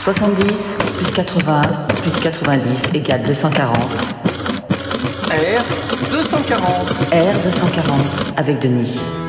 70 plus 80 plus 90 égale 240. R 240. R 240 avec Denis.